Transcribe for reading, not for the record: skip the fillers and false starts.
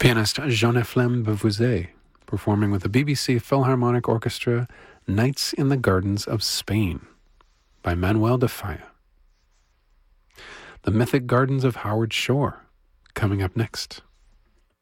Pianist Jean-Ephlem Beauvoisin performing with the BBC Philharmonic Orchestra Nights in the Gardens of Spain by Manuel de Falla. The Mythic Gardens of Howard Shore coming up next.